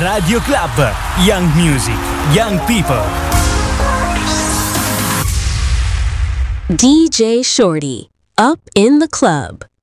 Radio Club. Young music, young people. DJ Shorty, up in the club.